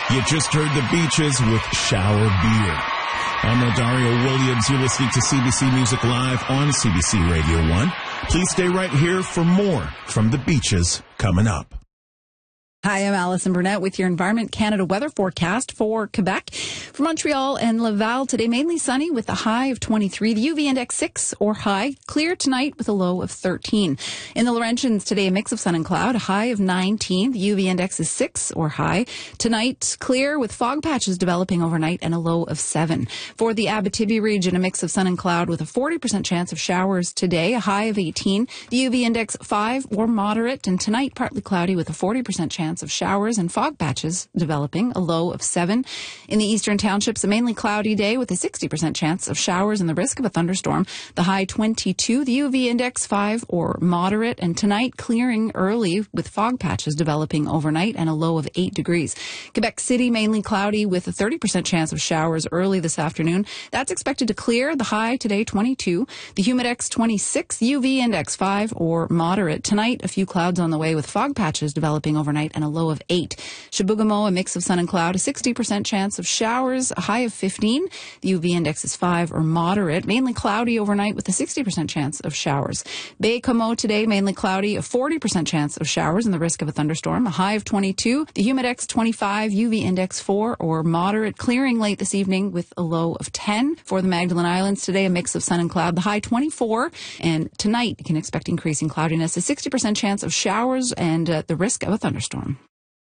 You just heard the Beaches with Shower Beer. I'm Rodario Williams. You're listening to CBC Music Live on CBC Radio 1. Please stay right here for more from the Beaches coming up. Hi, I'm Allison Burnett with your Environment Canada weather forecast for Quebec. For Montreal and Laval, today mainly sunny with a high of 23. The UV index 6 or high. Clear tonight with a low of 13. In the Laurentians, today a mix of sun and cloud, a high of 19. The UV index is 6 or high. Tonight, clear with fog patches developing overnight and a low of 7. For the Abitibi region, a mix of sun and cloud with a 40% chance of showers today, a high of 18. The UV index 5 or moderate. And tonight, partly cloudy with a 40% chance of showers and fog patches developing, a low of 7. In the eastern townships, a mainly cloudy day with a 60% chance of showers and the risk of a thunderstorm, the high 22. The UV index 5 or moderate, and tonight clearing early with fog patches developing overnight and a low of 8 degrees. Quebec City mainly cloudy with a 30% chance of showers early this afternoon. That's expected to clear, the high today 22. The humidex 26, UV index 5 or moderate. Tonight, a few clouds on the way with fog patches developing overnight and a low of 8. Chibougamau, a mix of sun and cloud, a 60% chance of showers, a high of 15. The UV index is 5 or moderate. Mainly cloudy overnight with a 60% chance of showers. Baie-Comeau today, mainly cloudy, a 40% chance of showers and the risk of a thunderstorm, a high of 22. The humidex 25, UV index 4 or moderate. Clearing late this evening with a low of 10. For the Magdalen Islands today, a mix of sun and cloud, the high 24. And tonight, you can expect increasing cloudiness, a 60% chance of showers and the risk of a thunderstorm.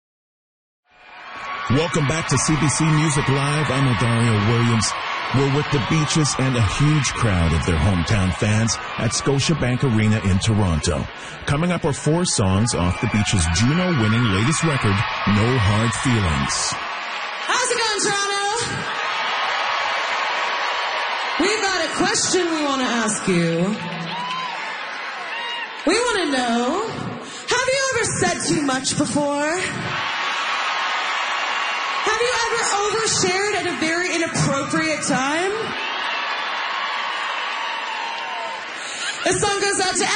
Welcome back to CBC Music Live. I'm Rodario Williams. We're with the Beaches and a huge crowd of their hometown fans at Scotiabank Arena in Toronto. Coming up are 4 songs off the Beaches' Juno-winning latest record, No Hard Feelings. How's it going, Toronto? We've got a question we want to ask you. We want to know, have you ever said too much before? Have you ever overshared at a very inappropriate time? This song goes out to